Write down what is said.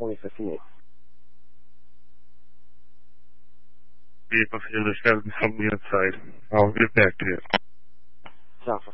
2058. If you understand from the inside, I'll get back to you. Alpha.